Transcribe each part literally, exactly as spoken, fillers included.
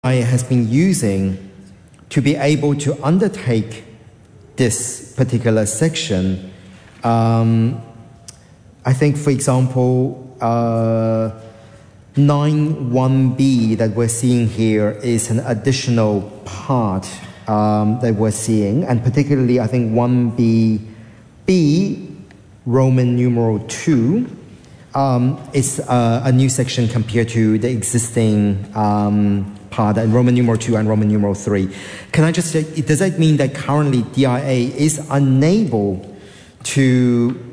has been using to be able to undertake this particular section. Um, I think, for example, uh, nine one B that we're seeing here is an additional part um, that we're seeing, and particularly I think one B B, Roman numeral two, um, is uh, a new section compared to the existing um, part, and Roman numeral two and Roman numeral three. Can I just say, does that mean that currently D I A is unable to,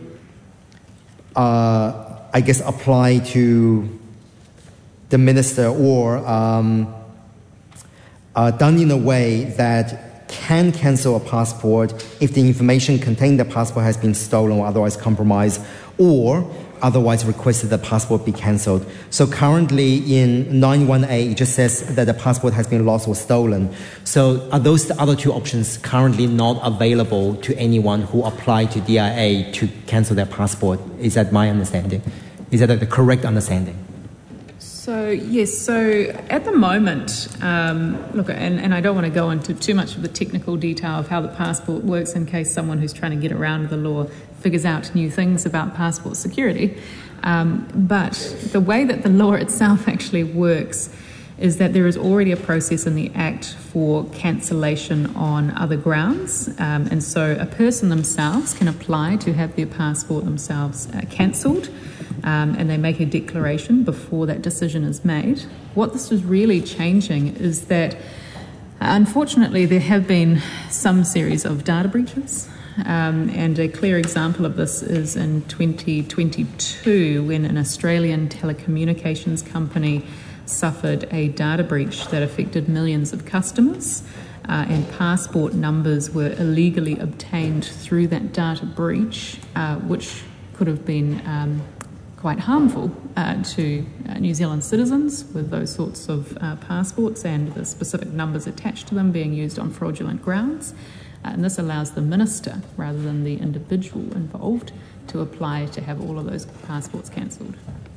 uh, I guess, apply to the minister, or um, uh, done in a way that can cancel a passport if the information contained in the passport has been stolen or otherwise compromised, or otherwise requested the passport be cancelled? So currently in nine one A, it just says that the passport has been lost or stolen. So are those the other two options currently not available to anyone who applied to D I A to cancel their passport? Is that my understanding? Is that the correct understanding? So, yes, so at the moment, um, look, and, and I don't want to go into too much of the technical detail of how the passport works in case someone who's trying to get around the law figures out new things about passport security. Um, but the way that the law itself actually works is that there is already a process in the Act for cancellation on other grounds. Um, and so a person themselves can apply to have their passport themselves uh, cancelled. Um, and they make a declaration before that decision is made. What this is really changing is that, unfortunately, there have been some series of data breaches. Um, and a clear example of this is in twenty twenty-two, when an Australian telecommunications company suffered a data breach that affected millions of customers, uh, and passport numbers were illegally obtained through that data breach, uh, which could have been um, quite harmful uh, to uh, New Zealand citizens, with those sorts of uh, passports and the specific numbers attached to them being used on fraudulent grounds. Uh, and this allows the minister, rather than the individual involved, to apply to have all of those passports cancelled.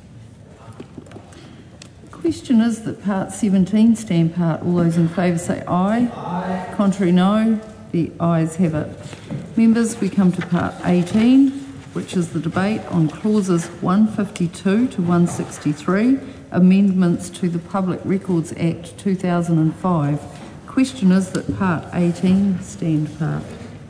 Question is that part seventeen stand part. All those in favour say aye. Aye. Contrary no. The ayes have it. Members, we come to part eighteen, which is the debate on clauses one fifty-two to one sixty-three, amendments to the Public Records Act two thousand five. Question is that part eighteen stand part.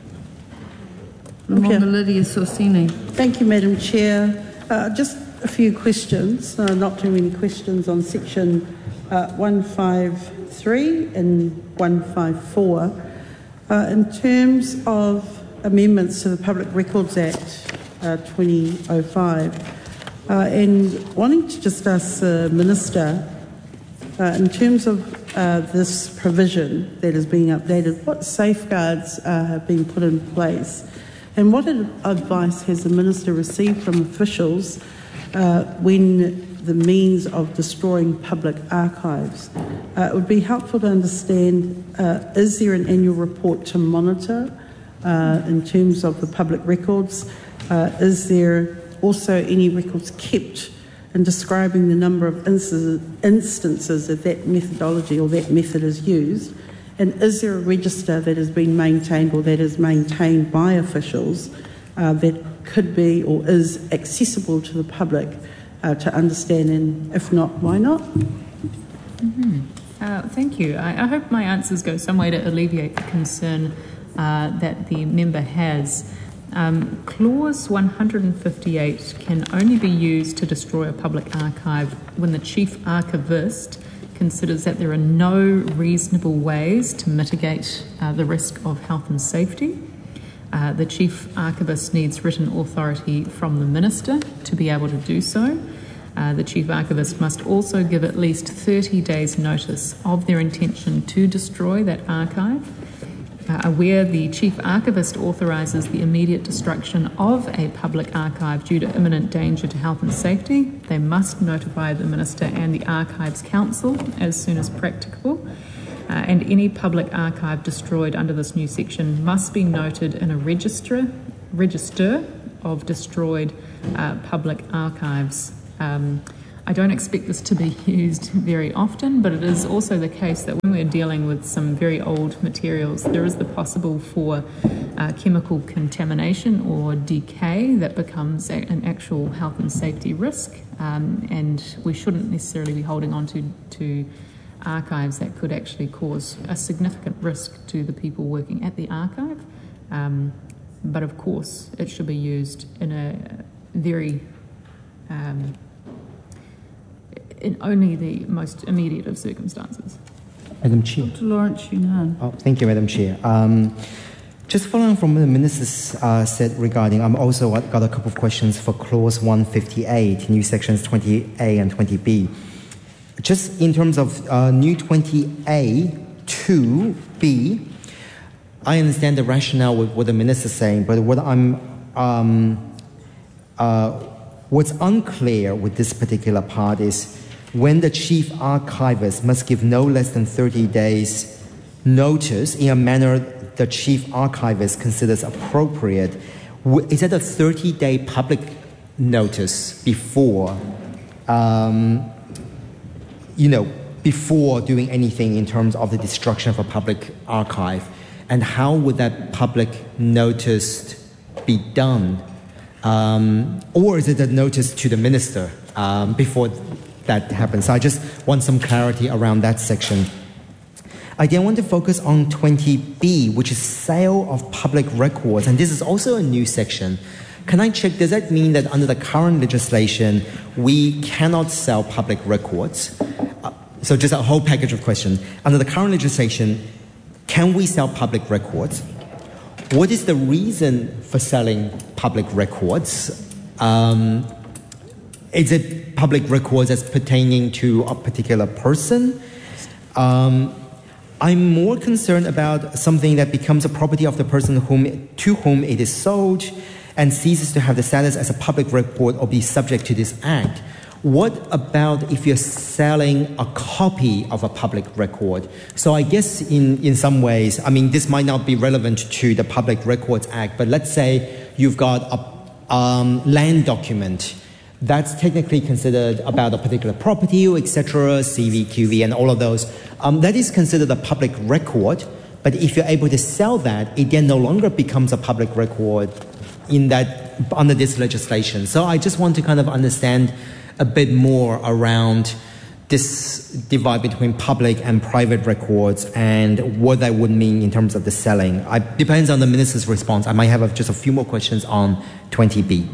Lamonga Lydia Sorsini. Thank you, Madam Chair. Uh, just a few questions, uh, not too many questions, on section uh, one fifty-three and one fifty-four. Uh, in terms of amendments to the Public Records Act uh, twenty oh five, uh, and wanting to just ask the Minister, uh, in terms of uh, this provision that is being updated, what safeguards uh, have been put in place, and what advice has the Minister received from officials Uh, when the means of destroying public archives? Uh, it would be helpful to understand, uh, is there an annual report to monitor uh, in terms of the public records? Uh, is there also any records kept in describing the number of instances, instances that that methodology or that method is used? And is there a register that has been maintained or that is maintained by officials uh, that could be or is accessible to the public uh, to understand, and if not, why not? Mm-hmm. uh, thank you. I, I hope my answers go some way to alleviate the concern uh, that the member has. Um, clause one fifty-eight can only be used to destroy a public archive when the chief archivist considers that there are no reasonable ways to mitigate uh, the risk of health and safety. Uh, the Chief Archivist needs written authority from the Minister to be able to do so. Uh, the Chief Archivist must also give at least thirty days notice of their intention to destroy that archive. Uh, where the Chief Archivist authorises the immediate destruction of a public archive due to imminent danger to health and safety, they must notify the Minister and the Archives Council as soon as practicable. Uh, and any public archive destroyed under this new section must be noted in a register, register of destroyed uh, public archives. Um, I don't expect this to be used very often, but it is also the case that when we're dealing with some very old materials, there is the possible for uh, chemical contamination or decay that becomes a, an actual health and safety risk, um, and we shouldn't necessarily be holding on to, to archives that could actually cause a significant risk to the people working at the archive. Um, but of course, it should be used in a very um, in only the most immediate of circumstances. Madam Chair. Doctor Lawrence Yunnan. Oh, thank you, Madam Chair. Um, just following from what the Minister uh, said regarding, I'm also got a couple of questions for Clause one fifty-eight, new sections twenty A and twenty B. Just in terms of uh, new twenty A two B, I understand the rationale with what the Minister is saying, but what I'm um, uh, what's unclear with this particular part is when the chief archivist must give no less than thirty days notice in a manner the chief archivist considers appropriate. Is that a thirty-day public notice before, um, you know, before doing anything in terms of the destruction of a public archive? And how would that public notice be done? Um, or is it a notice to the minister um, before that happens? So I just want some clarity around that section. I then want to focus on twenty B, which is sale of public records. And this is also a new section. Can I check, does that mean that under the current legislation, we cannot sell public records? Uh, so just a whole package of questions. Under the current legislation, can we sell public records? What is the reason for selling public records? Um, is it public records as pertaining to a particular person? Um, I'm more concerned about something that becomes a property of the person whom, to whom it is sold and ceases to have the status as a public record or be subject to this act. What about if you're selling a copy of a public record? So I guess in, in some ways, I mean, this might not be relevant to the Public Records Act, but let's say you've got a um, land document that's technically considered about a particular property, et cetera, C V, Q V, and all of those. Um, that is considered a public record, but if you're able to sell that, it then no longer becomes a public record in that, under this legislation. So I just want to kind of understand a bit more around this divide between public and private records and what that would mean in terms of the selling. It depends on the Minister's response. I might have a, just a few more questions on twenty B.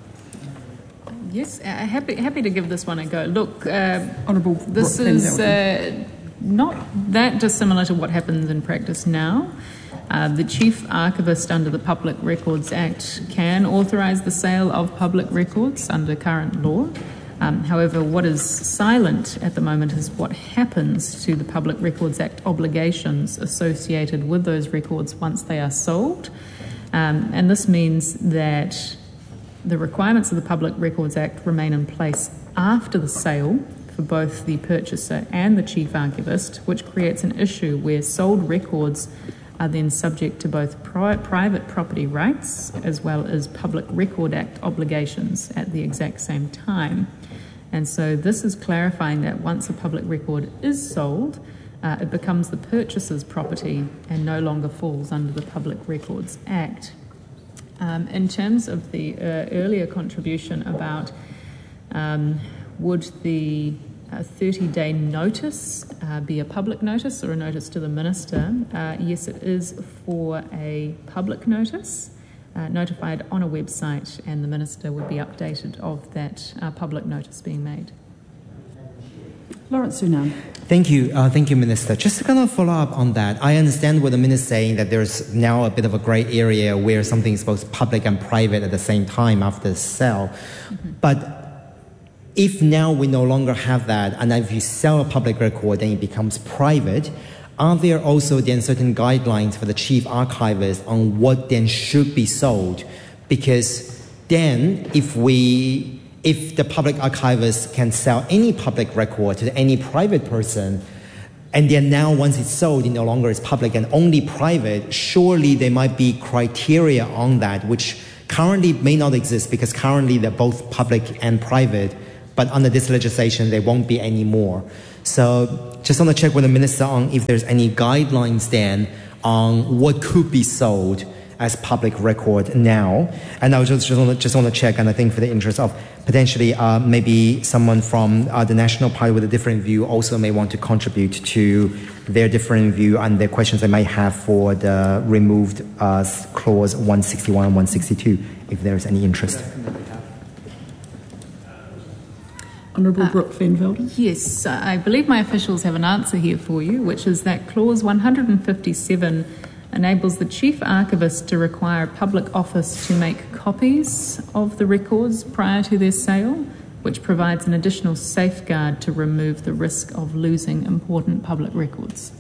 Yes, uh, happy happy to give this one a go. Look, uh, Honourable this is uh, not that dissimilar to what happens in practice now. Uh, the Chief Archivist under the Public Records Act can authorise the sale of public records under current law. Um, however, what is silent at the moment is what happens to the Public Records Act obligations associated with those records once they are sold. Um, and this means that the requirements of the Public Records Act remain in place after the sale for both the purchaser and the Chief Archivist, which creates an issue where sold records are then subject to both pri- private property rights as well as Public Record Act obligations at the exact same time. And so this is clarifying that once a public record is sold, uh, it becomes the purchaser's property and no longer falls under the Public Records Act. Um, in terms of the uh, earlier contribution about um, would the thirty-day notice uh, be a public notice or a notice to the Minister, uh, yes, it is for a public notice, uh, notified on a website, and the Minister would be updated of that uh, public notice being made. Lawrence Yunnan. Thank you. Uh, thank you, Minister. Just to kind of follow up on that, I understand what the Minister is saying, that there's now a bit of a grey area where something is both public and private at the same time after the sale. Mm-hmm. But if now we no longer have that, and if you sell a public record, then it becomes private, are there also then certain guidelines for the Chief Archivist on what then should be sold? Because then if we... If the public archivist can sell any public record to any private person, and then now once it's sold, it no longer is public and only private, surely there might be criteria on that which currently may not exist, because currently they're both public and private, but under this legislation, there won't be any more. So just want to check with the Minister on if there's any guidelines then on what could be sold as public record now. And I was just, just want to just want to check, and I think for the interest of potentially uh, maybe someone from uh, the National Party with a different view also may want to contribute to their different view and their questions they may have for the removed uh, clause one sixty-one and one sixty-two, if there is any interest. Honourable Brooke Van Velden. Uh, yes, I believe my officials have an answer here for you, which is that clause one fifty-seven enables the Chief Archivist to require a public office to make copies of the records prior to their sale, which provides an additional safeguard to remove the risk of losing important public records.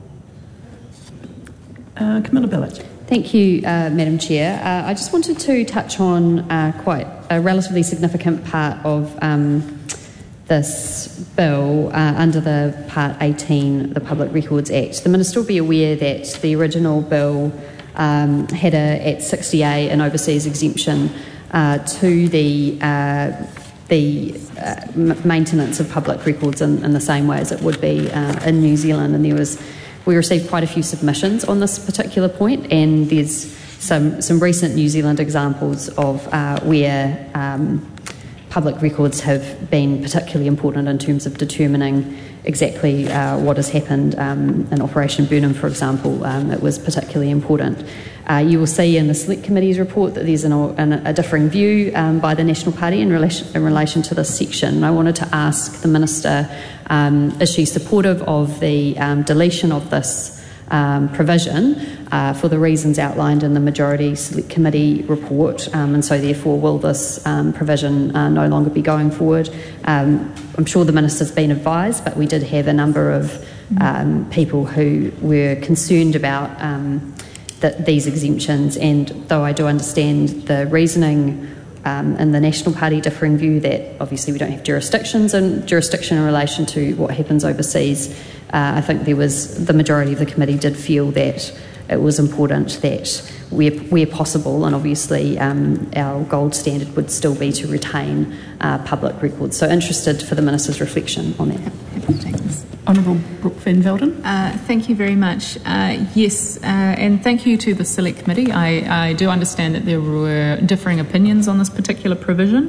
Uh, Camilla Ballard. Thank you, uh, Madam Chair. Uh, I just wanted to touch on uh, quite a relatively significant part of um, this bill uh, under the Part eighteen, the Public Records Act. The Minister will be aware that the original bill um, had a at sixty A an overseas exemption uh, to the uh, the uh, m- maintenance of public records in, in the same way as it would be uh, in New Zealand, and there was we received quite a few submissions on this particular point, and there's some some recent New Zealand examples of uh, where um, public records have been particularly important in terms of determining exactly uh, what has happened. Um, in Operation Burnham, for example, um, it was particularly important. Uh, you will see in the Select Committee's report that there's an, an, a differing view um, by the National Party in relation, in relation to this section. And I wanted to ask the Minister, um, is she supportive of the um, deletion of this Um, provision uh, for the reasons outlined in the Majority Select Committee report, um, and so therefore will this um, provision uh, no longer be going forward? Um, I'm sure the Minister's been advised, but we did have a number of um, people who were concerned about um, that these exemptions, and though I do understand the reasoning um, in the National Party differing view that obviously we don't have jurisdictions and jurisdiction in relation to what happens overseas, Uh, I think there was the majority of the committee did feel that it was important that where, where possible, and obviously um, our gold standard would still be to retain uh, public records. So interested for the Minister's reflection on that. Happy to take this. Honourable Brooke Van Velden. Uh, thank you very much. Uh, yes, uh, and thank you to the Select Committee. I, I do understand that there were differing opinions on this particular provision.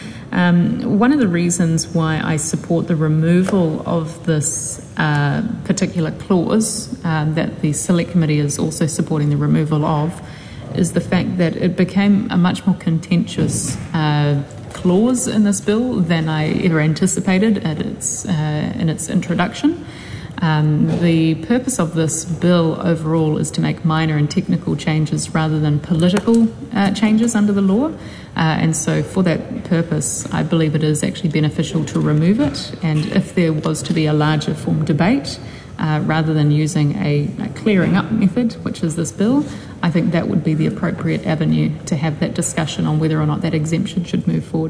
Um, one of the reasons why I support the removal of this uh, particular clause uh, that the Select Committee is also supporting the removal of is the fact that it became a much more contentious uh, clause in this bill than I ever anticipated at its, uh, in its introduction. Um, the purpose of this bill overall is to make minor and technical changes rather than political uh, changes under the law. Uh, and so for that purpose, I believe it is actually beneficial to remove it. And if there was to be a larger form debate, uh, rather than using a, a clearing up method, which is this bill, I think that would be the appropriate avenue to have that discussion on whether or not that exemption should move forward.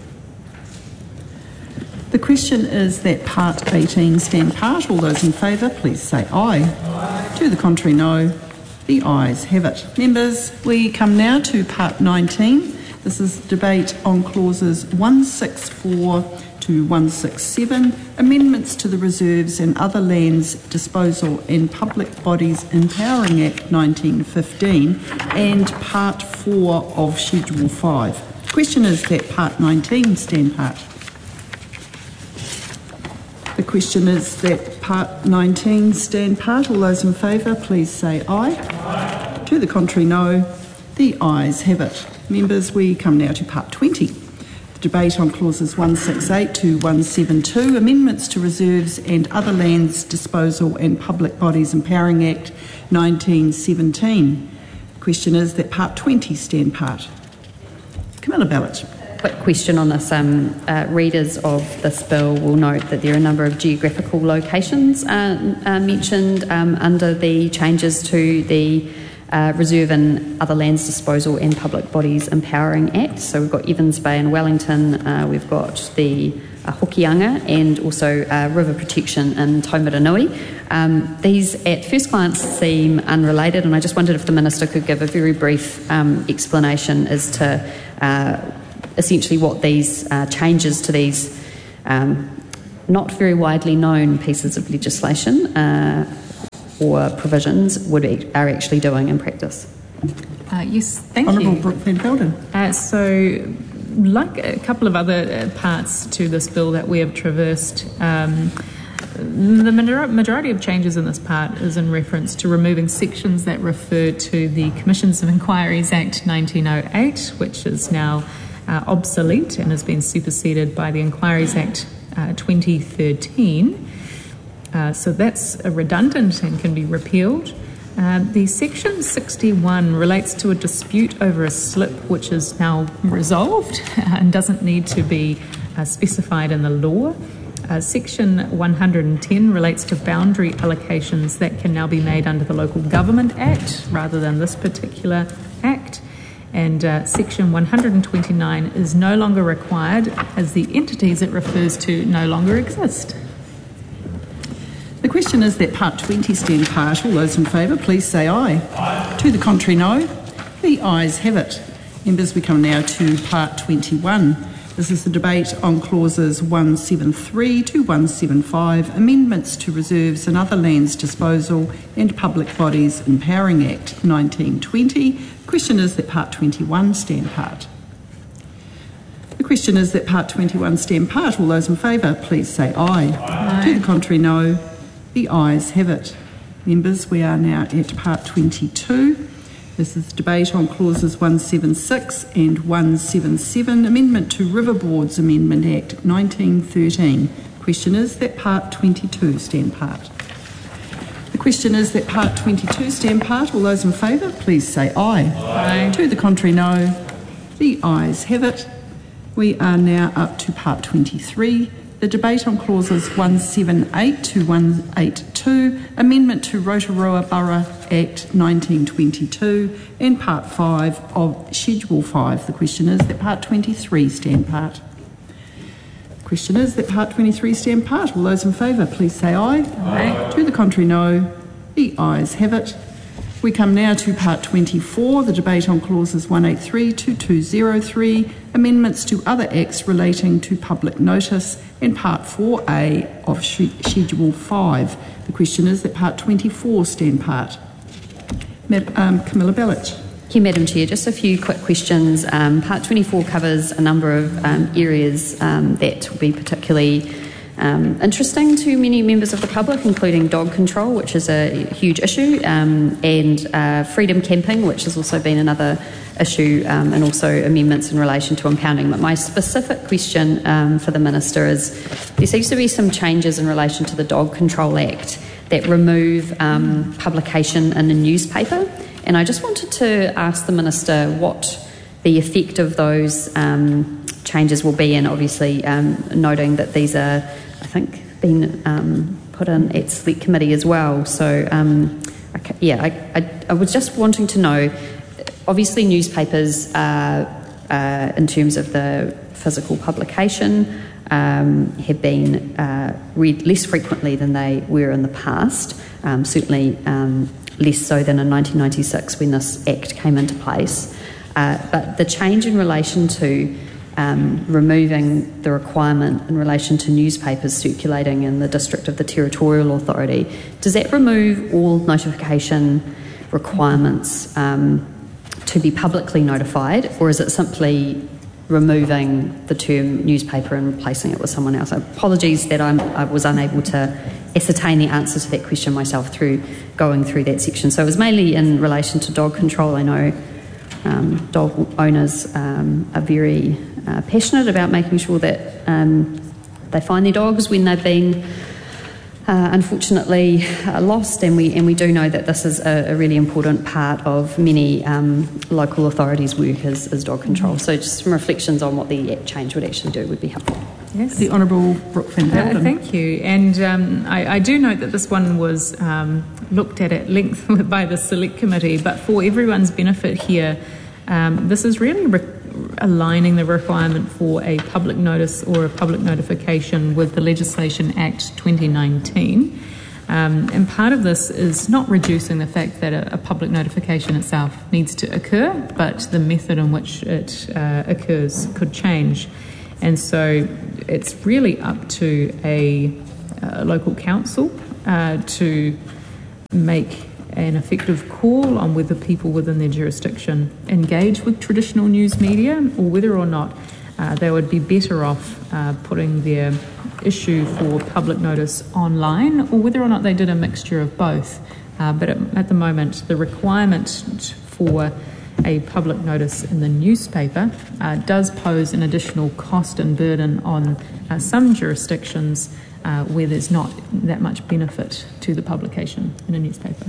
The question is that Part eighteen stand part. All those in favour, please say aye. Aye. To the contrary, no. The ayes have it. Members, we come now to Part nineteen. This is debate on clauses one sixty-four to one sixty-seven, amendments to the Reserves and Other Lands Disposal and Public Bodies Empowering Act nineteen fifteen, and Part four of Schedule five. The question is that Part nineteen stand part. The question is that Part nineteen stand part. All those in favour, please say aye. Aye. To the contrary, no. The ayes have it. Members, we come now to Part twenty. The debate on clauses one sixty-eight to one seventy-two, amendments to Reserves and Other Lands Disposal and Public Bodies Empowering Act nineteen seventeen. The question is that Part twenty stand part. Camilla Ballard. Quick question on this. Um, uh, readers of this bill will note that there are a number of geographical locations uh, uh, mentioned um, under the changes to the uh, Reserve and Other Lands Disposal and Public Bodies Empowering Act. So we've got Evans Bay and Wellington, uh, we've got the uh, Hokianga, and also uh, River Protection in Taumaranui. Um, these at first glance seem unrelated, and I just wondered if the Minister could give a very brief um, explanation as to uh, essentially what these uh, changes to these um, not very widely known pieces of legislation uh, or provisions would are actually doing in practice. Uh, yes, thank Honourable you. Brooke Van Velden. Uh, so, like a couple of other parts to this bill that we have traversed, um, the majority of changes in this part is in reference to removing sections that refer to the Commissions of Inquiries Act nineteen oh eight, which is now uh, obsolete and has been superseded by the Inquiries Act uh, twenty thirteen. Uh, so that's uh, redundant and can be repealed. Uh, the section sixty-one relates to a dispute over a slip which is now resolved and doesn't need to be uh, specified in the law. Uh, section one hundred ten relates to boundary allocations that can now be made under the Local Government Act rather than this particular act. And uh, section one hundred twenty-nine is no longer required as the entities it refers to no longer exist. The question is that Part twenty stand part. All those in favour, please say aye. Aye. To the contrary, no. The ayes have it. Members, we come now to Part twenty-one. This is the debate on clauses one seventy-three to one seventy-five, amendments to reserves and other lands disposal and Public Bodies Empowering Act nineteen twenty. The question is that Part twenty-one stand part. The question is that Part twenty-one stand part. All those in favour, please say aye. Aye. To the contrary, no. The ayes have it. Members, we are now at Part twenty-two. This is debate on clauses one seventy-six and one seventy-seven, amendment to River Boards Amendment Act nineteen thirteen. The question is that Part twenty-two stand part. The question is that Part twenty-two stand part. All those in favour, please say aye. Aye. To the contrary, no. The ayes have it. We are now up to Part twenty-three. The debate on clauses one seventy-eight to one eighty-two, amendment to Rotorua Borough Act nineteen twenty-two, and Part five of Schedule five. The question is that Part twenty-three stand part. The question is that Part twenty-three stand part. All those in favour, please say aye. Aye. To the contrary, no. The ayes have it. We come now to Part twenty-four, the debate on clauses one eighty-three to two oh three, amendments to other acts relating to public notice, and Part four A of Schedule five. The question is that Part twenty-four stand part. Mad- um, Camilla Bellich. Thank you, Madam Chair. Just a few quick questions. Um, Part twenty-four covers a number of um, areas um, that will be particularly Um, interesting to many members of the public, including dog control, which is a huge issue, um, and uh, freedom camping, which has also been another issue, um, and also amendments in relation to impounding. But my specific question um, for the Minister is, there seems to be some changes in relation to the Dog Control Act that remove um, publication in a newspaper, and I just wanted to ask the Minister what the effect of those um, changes will be, and obviously um, noting that these are, I think, been um, put in at Select Committee as well. So, um, okay, yeah, I, I, I was just wanting to know, obviously newspapers, uh, uh, in terms of the physical publication, um, have been uh, read less frequently than they were in the past, um, certainly um, less so than in nineteen ninety-six when this Act came into place. Uh, but the change in relation to Um, removing the requirement in relation to newspapers circulating in the district of the Territorial Authority, does that remove all notification requirements um, to be publicly notified, or is it simply removing the term newspaper and replacing it with someone else? Apologies that I'm, I was unable to ascertain the answer to that question myself through going through that section. So it was mainly in relation to dog control. I know um, dog owners um, are very Uh, passionate about making sure that um, they find their dogs when they've been uh, unfortunately uh, lost, and we and we do know that this is a, a really important part of many um, local authorities' work as, as dog control. So just some reflections on what the change would actually do would be helpful. Yes. The Honourable Brooke Van Velden. Uh, thank you. And um, I, I do note that this one was um, looked at at length by the Select Committee, but for everyone's benefit here, um, this is really re- aligning the requirement for a public notice or a public notification with the Legislation Act twenty nineteen. Um, and part of this is not reducing the fact that a, a public notification itself needs to occur, but the method in which it uh, occurs could change. And so it's really up to a, a local council uh, to make an effective call on whether people within their jurisdiction engage with traditional news media, or whether or not uh, they would be better off uh, putting their issue for public notice online, or whether or not they did a mixture of both. Uh, but at, at the moment, the requirement for a public notice in the newspaper uh, does pose an additional cost and burden on uh, some jurisdictions uh, where there's not that much benefit to the publication in a newspaper.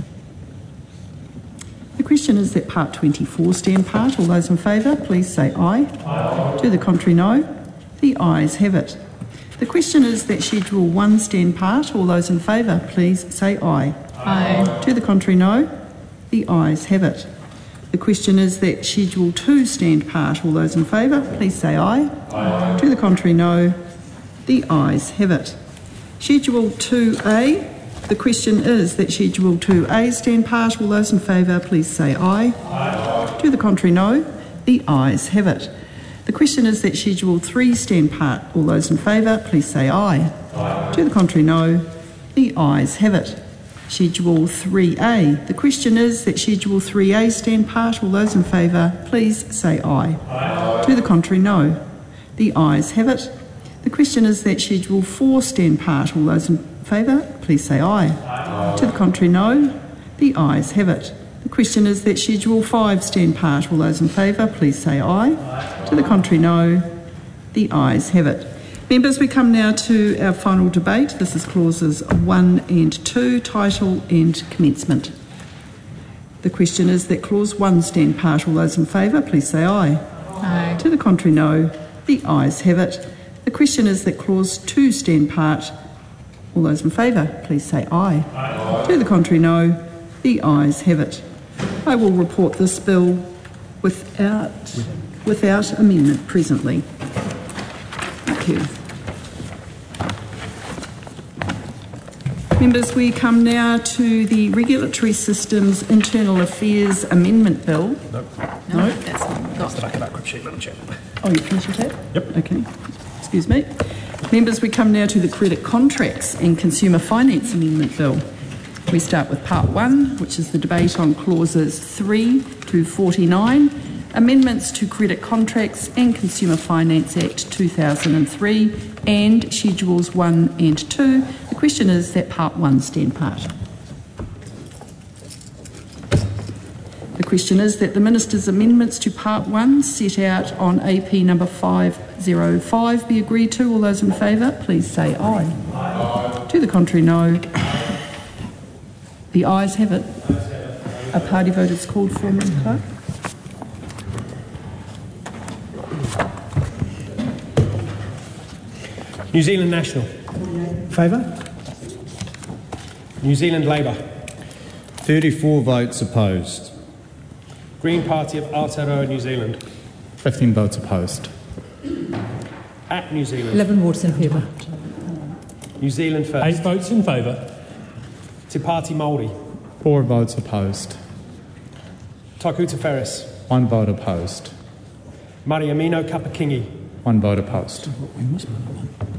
The question is that Part twenty-four stand part. All those in favour, please say aye. Aye. To the contrary, no. The ayes have it. The question is that Schedule one stand part. All those in favour, please say aye. Aye. To the contrary, no. The ayes have it. The question is that Schedule two stand part. All those in favour, please say aye. Aye. To the contrary, no. The ayes have it. Schedule two A. The question is that Schedule two A stand part. All those in favour, please say aye. Aye. To the contrary, no. The ayes have it. The question is that Schedule three stand part. All those in favour, please say aye. Aye. To the contrary, no. The ayes have it. Schedule three A. The question is that Schedule three A stand part. All those in favour, please say aye. Aye. To the contrary, no. The ayes have it. The question is that Schedule four stand part. All those in favour, please say aye. Aye. To the contrary, no. The ayes have it. The question is that Schedule five stand part. All those in favour, please say aye. Aye. To the contrary, no. The ayes have it. Members, we come now to our final debate. This is clauses one and two, title and commencement. The question is that clause one stand part. All those in favour, please say aye. Aye. To the contrary, no. The ayes have it. The question is that clause two stand part. All those in favour, please say aye. Aye. To the contrary, no. The ayes have it. I will report this bill without, without amendment presently. Thank you. Members, we come now to the Regulatory Systems Internal Affairs Amendment Bill. No. No? That's not. That's the back of that crib sheet, Madam Chair. Oh, you finished your tab? Yep. Okay. Excuse me. Members, we come now to the Credit Contracts and Consumer Finance Amendment Bill. We start with Part one, which is the debate on clauses three to forty-nine, amendments to Credit Contracts and Consumer Finance Act two thousand three, and Schedules one and two. The question is that Part one stand part. The question is that the Minister's amendments to Part one set out on A P number five oh five be agreed to. All those in favour, please say aye. Aye. To the contrary, no. The ayes have it. A party vote is called for, Madam Clerk. New Zealand National. Favour? New Zealand Labour. thirty-four votes opposed. Green Party of Aotearoa New Zealand. fifteen votes opposed. At New Zealand. eleven votes in favour. New Zealand First. Eight votes in favour. Te Pāti Māori. Four votes opposed. Taikuta Ferris. One vote opposed. Mariamino Kapakingi. One vote opposed.